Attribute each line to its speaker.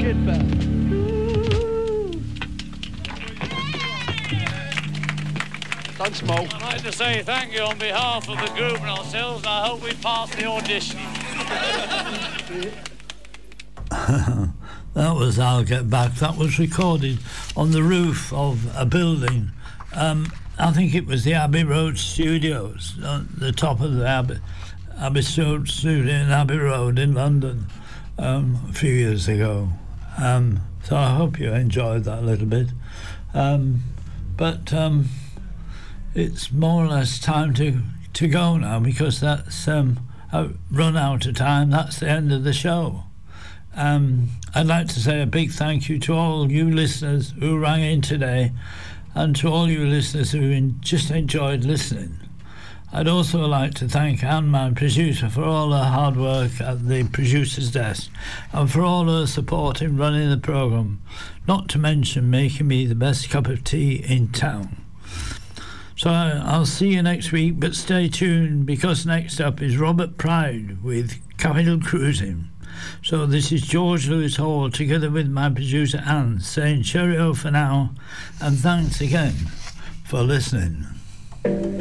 Speaker 1: shit bag. Thanks, Mo.
Speaker 2: I'd like to say thank you on behalf of the group and ourselves. I hope we pass the audition.
Speaker 3: That was I'll Get Back. That was recorded on the roof of a building. I think it was the Abbey Road Studios, the top of the Abbey Road Studio in Abbey Road in London a few years ago. So I hope you enjoyed that a little bit. But it's more or less time to go now, because that's I've run out of time. That's the end of the show. I'd like to say a big thank you to all you listeners who rang in today, and to all you listeners who just enjoyed listening. I'd also like to thank Anne, my producer, for all her hard work at the producer's desk, and for all her support in running the programme, not to mention making me the best cup of tea in town. So I'll see you next week, but stay tuned, because next up is Robert Pride with Capital Cruising. So this is George Lewis Hall, together with my producer Anne, saying cheerio for now, and thanks again for listening.